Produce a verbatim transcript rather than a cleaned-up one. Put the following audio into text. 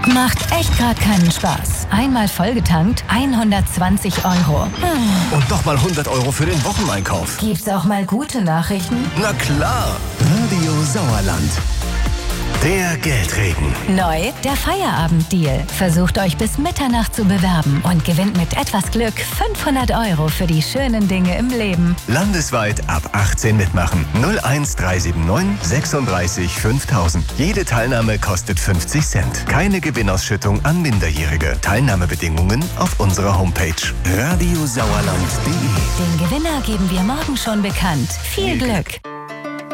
Macht echt gerade keinen Spaß. Einmal vollgetankt, hundertzwanzig Euro. Hm. Und nochmal hundert Euro für den Wocheneinkauf. Gibt's auch mal gute Nachrichten? Na klar. Radio Sauerland. Der Geldregen. Neu, der Feierabenddeal. Versucht euch bis Mitternacht zu bewerben und gewinnt mit etwas Glück fünfhundert Euro für die schönen Dinge im Leben. Landesweit ab achtzehn mitmachen. null eins drei sieben neun sechsunddreißig fünftausend. Jede Teilnahme kostet fünfzig Cent. Keine Gewinnausschüttung an Minderjährige. Teilnahmebedingungen auf unserer Homepage radiosauerland punkt de. Den Gewinner geben wir morgen schon bekannt. Viel Glück!